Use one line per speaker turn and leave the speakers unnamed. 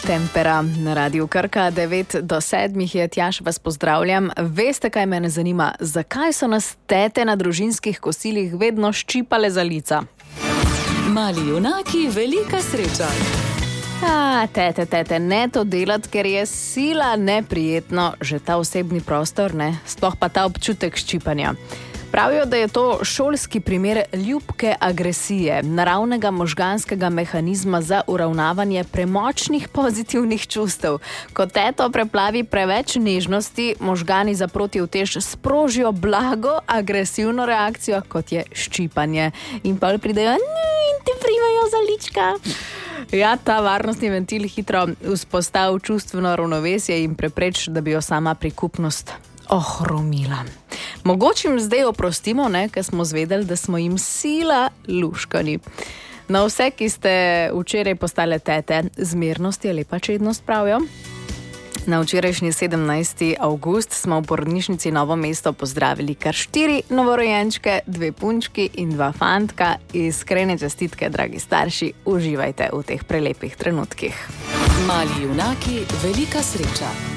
Tempera na Radiu Krka, 9 do 7 je. Tjaša, vas pozdravljam. Veste, kaj mene zanima? Zakaj so nas tete na družinskih kosilih vedno ščipale za lica?
Mali junaki, velika sreča.
Tete, ne to delati, ker je sila neprijetno, že ta osebni prostor, ne, sploh pa ta občutek ščipanja. Pravijo, da je to šolski primer ljubke agresije, naravnega možganskega mehanizma za uravnavanje premočnih pozitivnih čustev. Ko teto preplavi preveč nežnosti, možgani za protiutež sprožijo blago agresivno reakcijo, kot je ščipanje. In pa pridejo in te primajo za lička. Ja, ta varnostni ventil hitro vzpostavi čustveno ravnovesje in prepreči, da bi jo sama prikupnost ohromila. Mogoče jim zdaj oprostimo, ker smo zvedeli, da smo jim sila luškani. Na vse, ki ste včeraj postale tete, zmernost je lepa čednost, pravijo. Na včerajšnji 17. avgust smo v porodnišnici Novo mesto pozdravili kar 4 novorojenčke, 2 punčki in 2 fantka. Iskrene čestitke, dragi starši, uživajte v teh prelepih trenutkih.
Mali junaki, velika sreča.